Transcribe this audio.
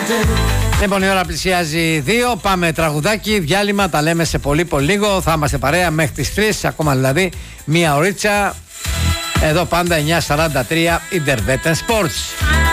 Λοιπόν, η ώρα πλησιάζει 2. Πάμε τραγουδάκι, διάλειμμα. Τα λέμε σε πολύ λίγο. Θα είμαστε παρέα μέχρι τις 3, ακόμα δηλαδή μία ωρίτσα. Εδώ πάντα 9:43 Internet Sports.